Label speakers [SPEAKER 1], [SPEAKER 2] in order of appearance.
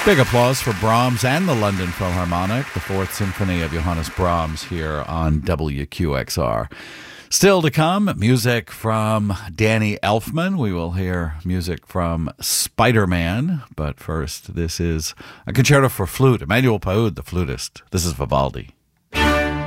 [SPEAKER 1] Big applause for Brahms and the London Philharmonic, the Fourth Symphony of Johannes Brahms here on WQXR. Still to come, music from Danny Elfman. We will hear music from Spider-Man. But first, this is a concerto for flute. Emmanuel Paoud, the flutist. This is Vivaldi.